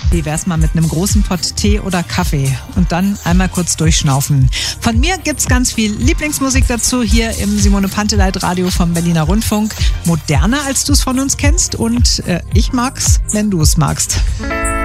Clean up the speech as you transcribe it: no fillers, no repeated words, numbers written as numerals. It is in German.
Wie wär's mal mit einem großen Pott Tee oder Kaffee und dann einmal kurz durchschnaufen. Von mir gibt's ganz viel Lieblingsmusik dazu hier im Simone Panteleit Radio vom Berliner Rundfunk. Moderner, als du es von uns kennst, und ich mag's, wenn du es magst.